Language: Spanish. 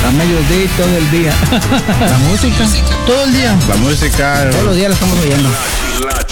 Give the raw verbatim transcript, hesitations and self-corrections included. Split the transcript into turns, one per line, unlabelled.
A mediodía y todo el día.
La música, todo el día.
La música.
Todos los días la estamos oyendo.
La